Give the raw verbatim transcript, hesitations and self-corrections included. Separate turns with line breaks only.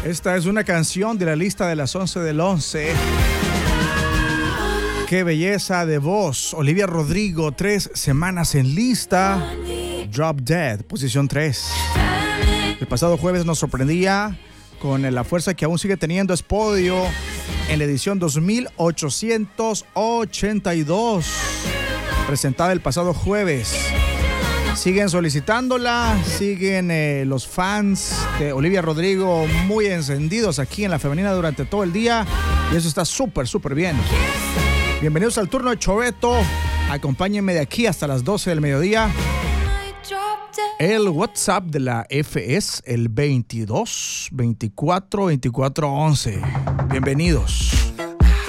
Esta es una canción de la lista de las once del once. Qué belleza de voz. Olivia Rodrigo, tres semanas en lista. Drop Dead, posición tres. El pasado jueves nos sorprendía con la fuerza que aún sigue teniendo. Es podio en la edición dos mil ochocientos ochenta y dos, presentada el pasado jueves. Siguen solicitándola, siguen eh, los fans de Olivia Rodrigo muy encendidos aquí en La Femenina durante todo el día, y eso está súper, súper bien. Bienvenidos al turno de Choveto. Acompáñenme de aquí hasta las doce del mediodía. El WhatsApp de la F es el veintidós veinticuatro veinticuatro once. Bienvenidos.